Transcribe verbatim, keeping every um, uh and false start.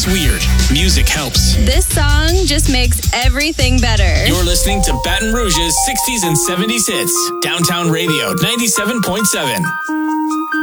is weird. Music helps. This song just makes everything better. You're listening to Baton Rouge's sixties and seventies hits. Downtown Radio ninety-seven point seven.